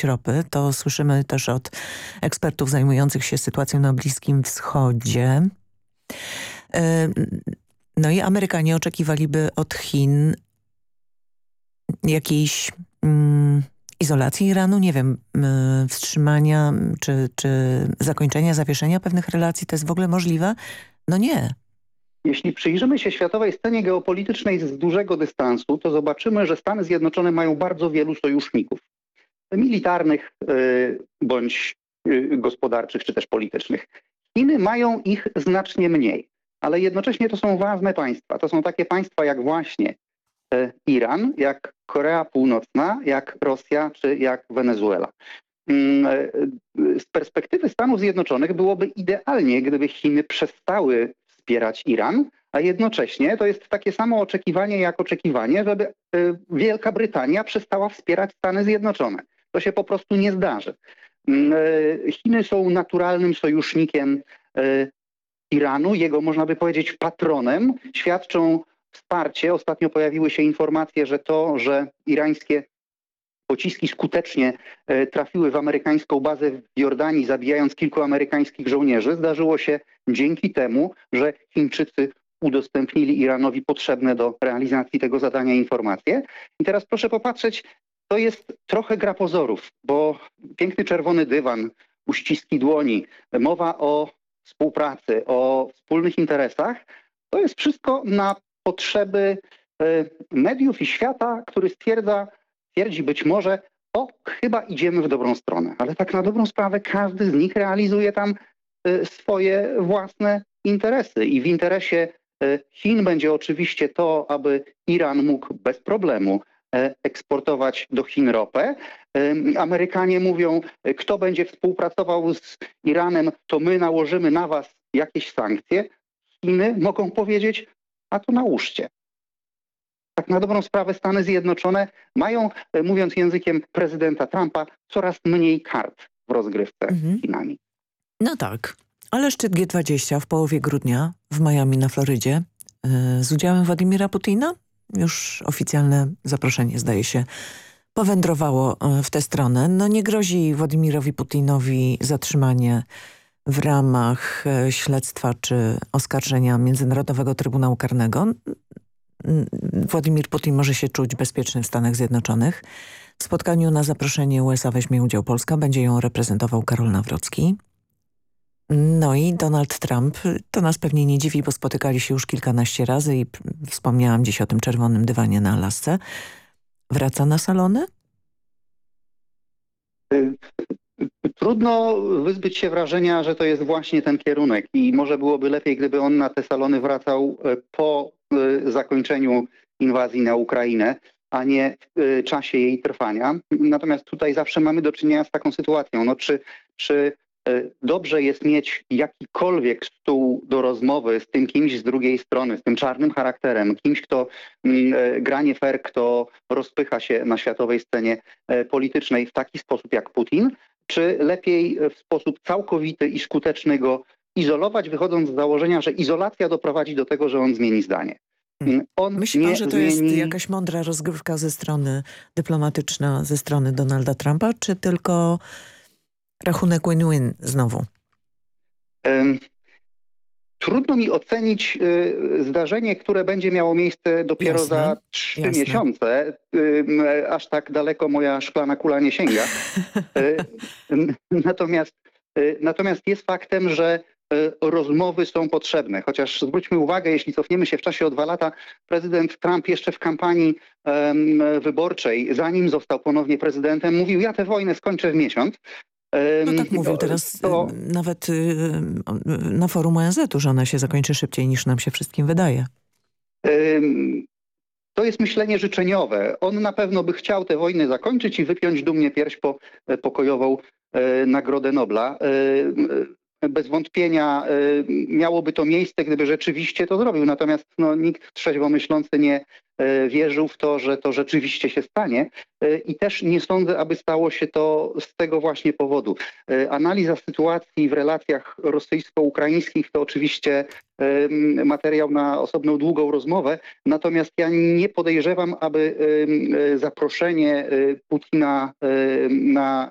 zażywać ropy. To słyszymy też od ekspertów zajmujących się sytuacją na Bliskim Wschodzie. No i Amerykanie oczekiwaliby od Chin jakiejś izolacji Iranu, nie wiem, wstrzymania czy zakończenia, zawieszenia pewnych relacji. To jest w ogóle możliwe? No nie. Jeśli przyjrzymy się światowej scenie geopolitycznej z dużego dystansu, to zobaczymy, że Stany Zjednoczone mają bardzo wielu sojuszników. Militarnych bądź gospodarczych, czy też politycznych. Chiny mają ich znacznie mniej, ale jednocześnie to są ważne państwa. To są takie państwa jak właśnie Iran, jak Korea Północna, jak Rosja, czy jak Wenezuela. Z perspektywy Stanów Zjednoczonych byłoby idealnie, gdyby Chiny przestały wspierać Iran, a jednocześnie to jest takie samo oczekiwanie jak oczekiwanie, żeby Wielka Brytania przestała wspierać Stany Zjednoczone. To się po prostu nie zdarzy. Chiny są naturalnym sojusznikiem Iranu, jego można by powiedzieć patronem. Świadczą wsparcie. Ostatnio pojawiły się informacje, że irańskie pociski skutecznie trafiły w amerykańską bazę w Jordanii, zabijając kilku amerykańskich żołnierzy. Zdarzyło się dzięki temu, że Chińczycy udostępnili Iranowi potrzebne do realizacji tego zadania informacje. I teraz proszę popatrzeć, to jest trochę gra pozorów, bo piękny czerwony dywan, uściski dłoni, mowa o współpracy, o wspólnych interesach, to jest wszystko na potrzeby mediów i świata, który twierdzi być może, chyba idziemy w dobrą stronę. Ale tak na dobrą sprawę każdy z nich realizuje tam swoje własne interesy. I w interesie Chin będzie oczywiście to, aby Iran mógł bez problemu eksportować do Chin ropę. Amerykanie mówią, kto będzie współpracował z Iranem, to my nałożymy na was jakieś sankcje. Chiny mogą powiedzieć, a to nałóżcie. Tak na dobrą sprawę Stany Zjednoczone mają, mówiąc językiem prezydenta Trumpa, coraz mniej kart w rozgrywce z Chinami. No tak, ale szczyt G20 w połowie grudnia w Miami na Florydzie z udziałem Władimira Putina. Już oficjalne zaproszenie, zdaje się, powędrowało w tę stronę. No nie grozi Władimirowi Putinowi zatrzymanie w ramach śledztwa czy oskarżenia Międzynarodowego Trybunału Karnego. Władimir Putin może się czuć bezpieczny w Stanach Zjednoczonych. W spotkaniu na zaproszenie USA weźmie udział Polska. Będzie ją reprezentował Karol Nawrocki. No i Donald Trump, to nas pewnie nie dziwi, bo spotykali się już kilkanaście razy i wspomniałam dziś o tym czerwonym dywanie na Alasce. Wraca na salony? Trudno wyzbyć się wrażenia, że to jest właśnie ten kierunek i może byłoby lepiej, gdyby on na te salony wracał po zakończeniu inwazji na Ukrainę, a nie w czasie jej trwania. Natomiast tutaj zawsze mamy do czynienia z taką sytuacją. No, czy dobrze jest mieć jakikolwiek stół do rozmowy z tym kimś z drugiej strony, z tym czarnym charakterem, kimś, kto gra nie fair, kto rozpycha się na światowej scenie politycznej w taki sposób jak Putin, czy lepiej w sposób całkowity i skuteczny go izolować, wychodząc z założenia, że izolacja doprowadzi do tego, że on zmieni zdanie. Myśli pan, że to jest jakaś mądra rozgrywka ze strony dyplomatyczna, ze strony Donalda Trumpa, czy tylko rachunek win-win znowu? Trudno mi ocenić zdarzenie, które będzie miało miejsce dopiero za 3 miesiące. Aż tak daleko moja szklana kula nie sięga. Natomiast jest faktem, że rozmowy są potrzebne. Chociaż zwróćmy uwagę, jeśli cofniemy się w czasie o 2 lata, prezydent Trump jeszcze w kampanii wyborczej, zanim został ponownie prezydentem, mówił, ja tę wojnę skończę w miesiąc. No tak mówił teraz nawet na forum ONZ-u, że ona się zakończy szybciej niż nam się wszystkim wydaje. To jest myślenie życzeniowe. On na pewno by chciał tę wojnę zakończyć i wypiąć dumnie pierś po pokojową Nagrodę Nobla. Bez wątpienia miałoby to miejsce, gdyby rzeczywiście to zrobił. Natomiast nikt trzeźwo myślący nie wierzył w to, że to rzeczywiście się stanie i też nie sądzę, aby stało się to z tego właśnie powodu. Analiza sytuacji w relacjach rosyjsko-ukraińskich to oczywiście materiał na osobną, długą rozmowę, natomiast ja nie podejrzewam, aby zaproszenie Putina na